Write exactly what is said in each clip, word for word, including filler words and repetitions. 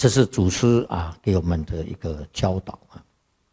这是祖师啊给我们的一个教导啊。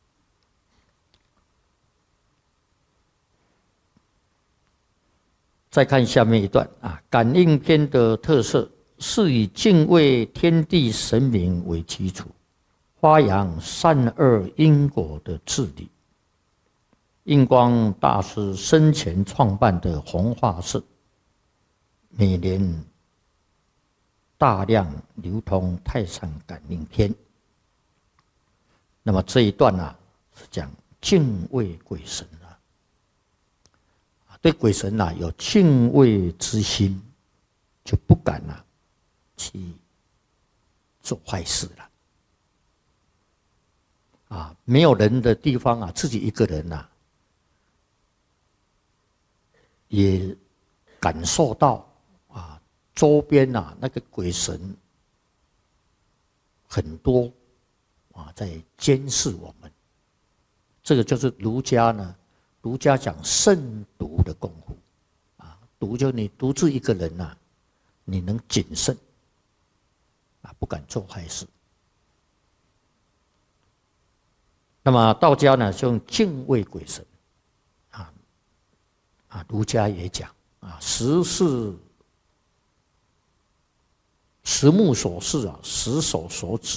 再看下面一段啊，感应篇的特色是以敬畏天地神明为基础，发扬善恶因果的治理。印光大师生前创办的弘化社，每年大量流通《太上感应篇》。那么这一段呢、啊，是讲敬畏鬼神啊，对鬼神呐、啊、有敬畏之心，就不敢啊去做坏事了。啊，没有人的地方啊，自己一个人呐、啊，也感受到啊，周边啊那个鬼神很多啊，在监视我们。这个就是儒家呢，儒家讲慎独的功夫啊，独就你独自一个人呐、啊，你能谨慎啊，不敢做坏事。那么道家呢，就用敬畏鬼神，啊啊，儒家也讲啊，十是十目所视啊，十手所指